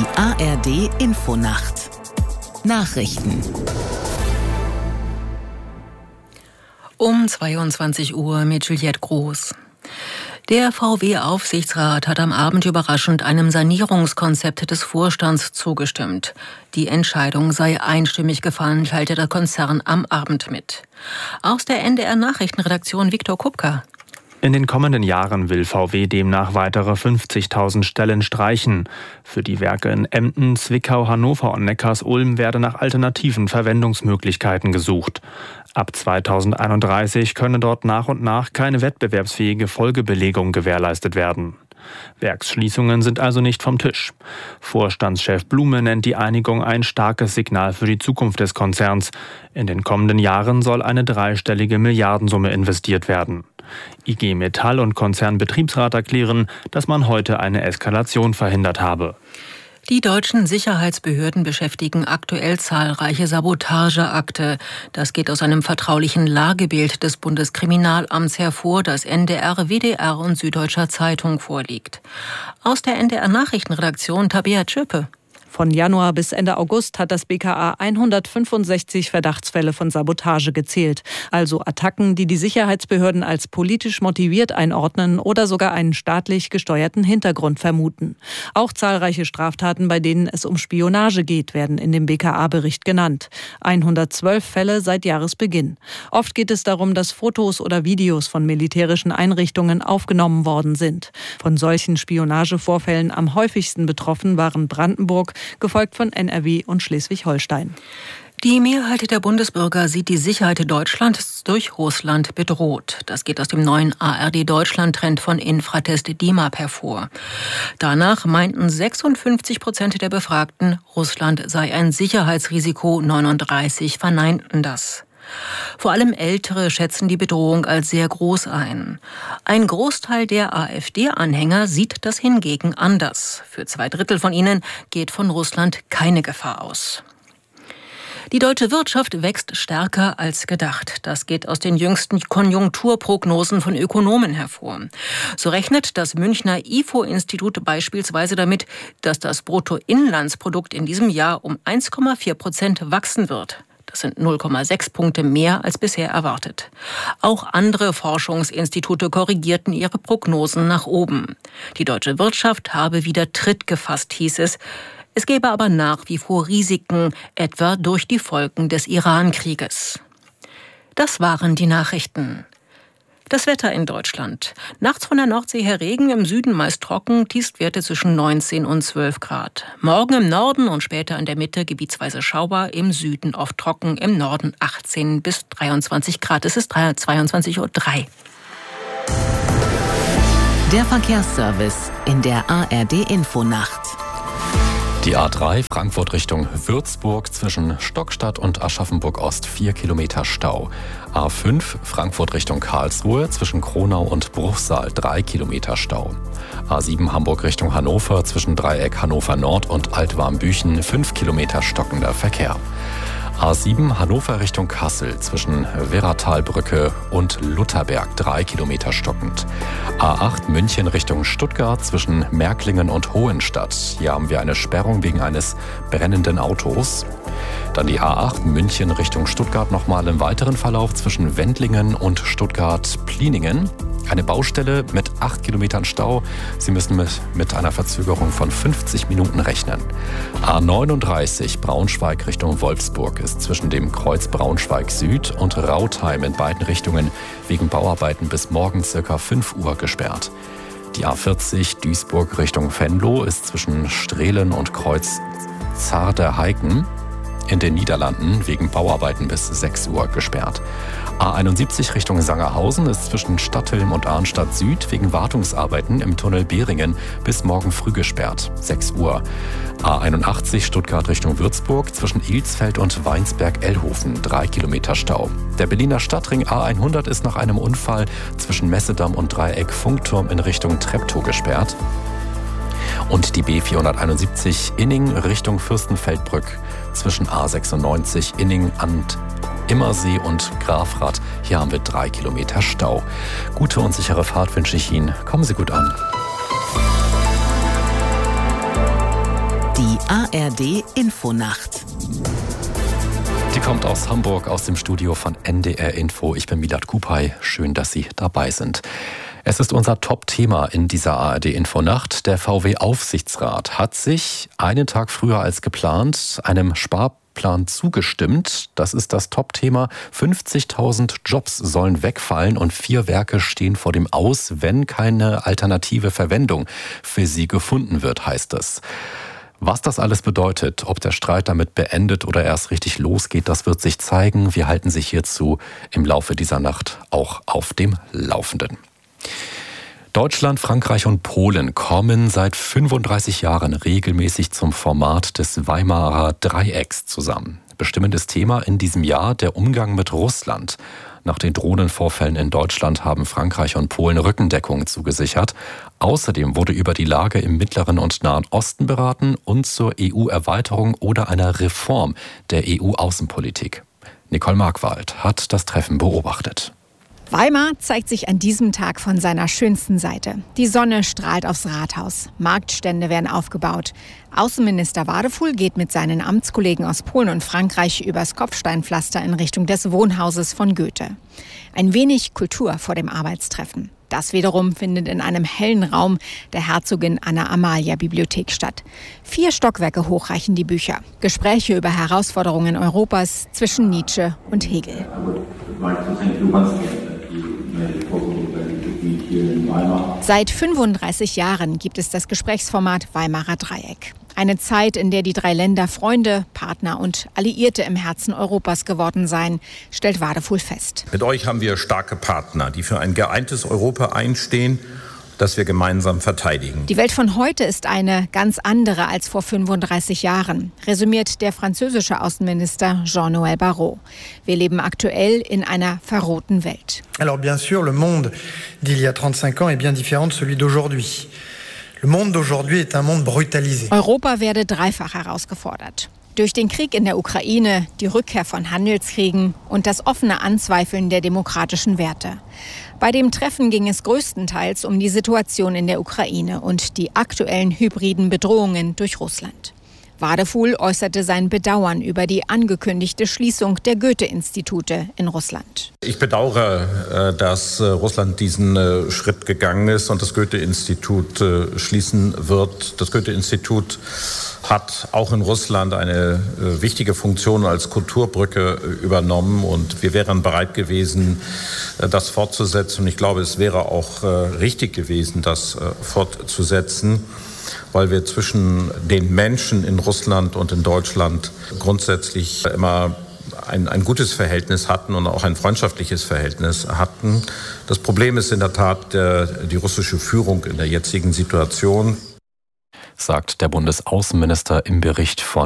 ARD Infonacht Nachrichten. Um 22 Uhr mit Juliette Groß. Der VW-Aufsichtsrat hat am Abend überraschend einem Sanierungskonzept des Vorstands zugestimmt. Die Entscheidung sei einstimmig gefallen, teilte der Konzern am Abend mit. Aus der NDR-Nachrichtenredaktion Viktor Kupka. In den kommenden Jahren will VW demnach weitere 50.000 Stellen streichen. Für die Werke in Emden, Zwickau, Hannover und Neckarsulm werde nach alternativen Verwendungsmöglichkeiten gesucht. Ab 2031 könne dort nach und nach keine wettbewerbsfähige Folgebelegung gewährleistet werden. Werksschließungen sind also nicht vom Tisch. Vorstandschef Blume nennt die Einigung ein starkes Signal für die Zukunft des Konzerns. In den kommenden Jahren soll eine dreistellige Milliardensumme investiert werden. IG Metall und Konzernbetriebsrat erklären, dass man heute eine Eskalation verhindert habe. Die deutschen Sicherheitsbehörden beschäftigen aktuell zahlreiche Sabotageakte. Das geht aus einem vertraulichen Lagebild des Bundeskriminalamts hervor, das NDR, WDR und Süddeutscher Zeitung vorliegt. Aus der NDR-Nachrichtenredaktion Tabea Tschöpe. Von Januar bis Ende August hat das BKA 165 Verdachtsfälle von Sabotage gezählt. Also Attacken, die die Sicherheitsbehörden als politisch motiviert einordnen oder sogar einen staatlich gesteuerten Hintergrund vermuten. Auch zahlreiche Straftaten, bei denen es um Spionage geht, werden in dem BKA-Bericht genannt. 112 Fälle seit Jahresbeginn. Oft geht es darum, dass Fotos oder Videos von militärischen Einrichtungen aufgenommen worden sind. Von solchen Spionagevorfällen am häufigsten betroffen waren Brandenburg, gefolgt von NRW und Schleswig-Holstein. Die Mehrheit der Bundesbürger sieht die Sicherheit Deutschlands durch Russland bedroht. Das geht aus dem neuen ARD-Deutschland-Trend von Infratest DIMAP hervor. Danach meinten 56% der Befragten, Russland sei ein Sicherheitsrisiko, 39 verneinten das. Vor allem Ältere schätzen die Bedrohung als sehr groß ein. Ein Großteil der AfD-Anhänger sieht das hingegen anders. Für 2/3 von ihnen geht von Russland keine Gefahr aus. Die deutsche Wirtschaft wächst stärker als gedacht. Das geht aus den jüngsten Konjunkturprognosen von Ökonomen hervor. So rechnet das Münchner IFO-Institut beispielsweise damit, dass das Bruttoinlandsprodukt in diesem Jahr um 1,4% wachsen wird. Das sind 0,6 Punkte mehr als bisher erwartet. Auch andere Forschungsinstitute korrigierten ihre Prognosen nach oben. Die deutsche Wirtschaft habe wieder Tritt gefasst, hieß es. Es gäbe aber nach wie vor Risiken, etwa durch die Folgen des Iran-Krieges. Das waren die Nachrichten. Das Wetter in Deutschland. Nachts von der Nordsee her Regen, im Süden meist trocken, Tiefstwerte zwischen 19 und 12 Grad. Morgen im Norden und später in der Mitte gebietsweise Schauer, im Süden oft trocken, im Norden 18 bis 23 Grad. Es ist 22:03 Uhr. Der Verkehrsservice in der ARD Infonacht. Die A3 Frankfurt Richtung Würzburg zwischen Stockstadt und Aschaffenburg-Ost 4 Kilometer Stau. A5 Frankfurt Richtung Karlsruhe zwischen Kronau und Bruchsal 3 Kilometer Stau. A7 Hamburg Richtung Hannover zwischen Dreieck Hannover Nord und Altwarmbüchen 5 Kilometer stockender Verkehr. A7 Hannover Richtung Kassel zwischen Werratalbrücke und Lutherberg 3 Kilometer stockend. A8 München Richtung Stuttgart zwischen Märklingen und Hohenstadt. Hier haben wir eine Sperrung wegen eines brennenden Autos. Dann die A8 München Richtung Stuttgart nochmal im weiteren Verlauf zwischen Wendlingen und Stuttgart-Pliningen. Eine Baustelle mit 8 Kilometern Stau. Sie müssen mit einer Verzögerung von 50 Minuten rechnen. A39 Braunschweig Richtung Wolfsburg ist zwischen dem Kreuz Braunschweig Süd und Rautheim in beiden Richtungen wegen Bauarbeiten bis morgen ca. 5 Uhr gesperrt. Die A40 Duisburg Richtung Venlo ist zwischen Strehlen und Kreuz Zaarder-Heiken in den Niederlanden wegen Bauarbeiten bis 6 Uhr gesperrt. A71 Richtung Sangerhausen ist zwischen Stadthilm und Arnstadt Süd wegen Wartungsarbeiten im Tunnel Behringen bis morgen früh gesperrt, 6 Uhr. A81 Stuttgart Richtung Würzburg zwischen Ilsfeld und Weinsberg-Ellhofen 3 Kilometer Stau. Der Berliner Stadtring A100 ist nach einem Unfall zwischen Messedamm und Dreieck Funkturm in Richtung Treptow gesperrt. Und die B471 Inning Richtung Fürstenfeldbrück zwischen A96 Inning und Immersee und Grafrath. Hier haben wir 3 Kilometer Stau. Gute und sichere Fahrt wünsche ich Ihnen. Kommen Sie gut an. Die Die ARD Infonacht. Die kommt aus Hamburg, aus dem Studio von NDR Info. Ich bin Milad Kupay. Schön, dass Sie dabei sind. Es ist unser Top-Thema in dieser ARD Infonacht. Der VW-Aufsichtsrat hat sich einen Tag früher als geplant einem Sparplan zugestimmt. Das ist das Top-Thema. 50.000 Jobs sollen wegfallen und 4 Werke stehen vor dem Aus, wenn keine alternative Verwendung für sie gefunden wird, heißt es. Was das alles bedeutet, ob der Streit damit beendet oder erst richtig losgeht, das wird sich zeigen. Wir halten sich hierzu im Laufe dieser Nacht auch auf dem Laufenden. Deutschland, Frankreich und Polen kommen seit 35 Jahren regelmäßig zum Format des Weimarer Dreiecks zusammen. Bestimmendes Thema in diesem Jahr der Umgang mit Russland. Nach den Drohnenvorfällen in Deutschland haben Frankreich und Polen Rückendeckung zugesichert. Außerdem wurde über die Lage im Mittleren und Nahen Osten beraten und zur EU-Erweiterung oder einer Reform der EU-Außenpolitik. Nicole Markwald hat das Treffen beobachtet. Weimar zeigt sich an diesem Tag von seiner schönsten Seite. Die Sonne strahlt aufs Rathaus. Marktstände werden aufgebaut. Außenminister Wadefuhl geht mit seinen Amtskollegen aus Polen und Frankreich übers Kopfsteinpflaster in Richtung des Wohnhauses von Goethe. Ein wenig Kultur vor dem Arbeitstreffen. Das wiederum findet in einem hellen Raum der Herzogin Anna-Amalia-Bibliothek statt. 4 Stockwerke hoch reichen die Bücher. Gespräche über Herausforderungen Europas zwischen Nietzsche und Hegel. Seit 35 Jahren gibt es das Gesprächsformat Weimarer Dreieck. Eine Zeit, in der die 3 Länder Freunde, Partner und Alliierte im Herzen Europas geworden seien, stellt Wadefuhl fest. Mit euch haben wir starke Partner, die für ein geeintes Europa einstehen, das wir gemeinsam verteidigen. Die Welt von heute ist eine ganz andere als vor 35 Jahren, resümiert der französische Außenminister Jean-Noël Barrot. Wir leben aktuell in einer verrohten Welt. Alors bien sûr, le monde d'il y a 35 ans est bien différent de celui d'aujourd'hui. Le monde d'aujourd'hui est un monde brutalisé. Europa werde dreifach herausgefordert. Durch den Krieg in der Ukraine, die Rückkehr von Handelskriegen und das offene Anzweifeln der demokratischen Werte. Bei dem Treffen ging es größtenteils um die Situation in der Ukraine und die aktuellen hybriden Bedrohungen durch Russland. Wadefuhl äußerte sein Bedauern über die angekündigte Schließung der Goethe-Institute in Russland. Ich bedauere, dass Russland diesen Schritt gegangen ist und das Goethe-Institut schließen wird. Das Goethe-Institut hat auch in Russland eine wichtige Funktion als Kulturbrücke übernommen und wir wären bereit gewesen, das fortzusetzen. Und ich glaube, es wäre auch richtig gewesen, das fortzusetzen, weil wir zwischen den Menschen in Russland und in Deutschland grundsätzlich immer ein gutes Verhältnis hatten und auch ein freundschaftliches Verhältnis hatten. Das Problem ist in der Tat die russische Führung in der jetzigen Situation, sagt der Bundesaußenminister im Bericht von